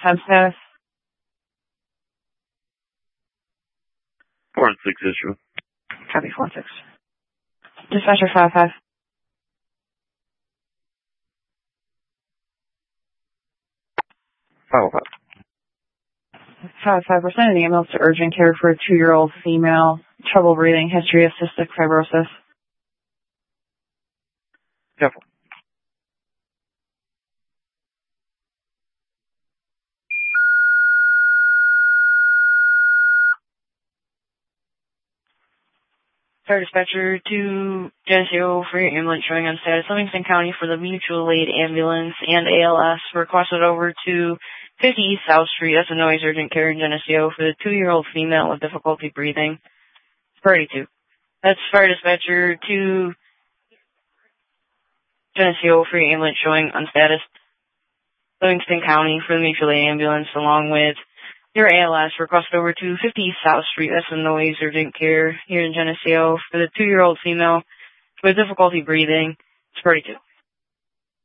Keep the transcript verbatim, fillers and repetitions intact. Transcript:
Tab status. Four and six issue. Copy four and six. Dispatcher five five. Five oh five. Five five. We're sending emails to urgent care for a two-year-old female. Trouble breathing. History of cystic fibrosis. Careful. Fire dispatcher to Geneseo for your ambulance showing on status. Livingston County for the mutual aid ambulance and A L S requested over to fifty East South Street. That's a noise urgent care in Geneseo for the two-year-old female with difficulty breathing. Priority two. That's fire dispatcher to Geneseo for your ambulance showing on status. Livingston County for the mutual aid ambulance along with your A L S request over to fifty East South Street. That's a noise urgent care here in Geneseo for the two-year-old female with difficulty breathing. It's priority two.